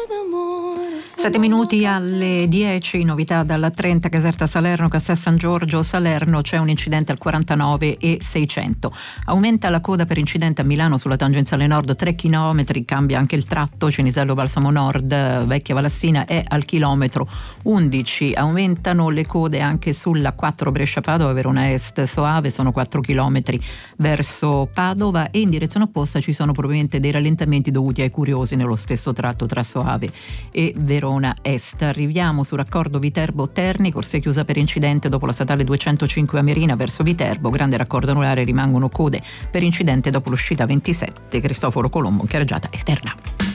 7 minuti alle 10, novità dalla 30 Caserta Salerno, Castel San Giorgio Salerno, c'è un incidente al 49 e 600. Aumenta la coda per incidente a Milano sulla tangenziale nord 3 km, cambia anche il tratto Cinisello Balsamo Nord, Vecchia Valassina è al chilometro 11. Aumentano le code anche sulla 4 Brescia Padova, Verona Est Soave, sono 4 km verso Padova, e in direzione opposta ci sono probabilmente dei rallentamenti dovuti ai curiosi nello stesso tratto tra Soave e Verona Est. Arriviamo su raccordo Viterbo-Terni, corsia chiusa per incidente dopo la statale 205 a Merina verso Viterbo, grande raccordo anulare, rimangono code per incidente dopo l'uscita 27 Cristoforo Colombo in carreggiata esterna.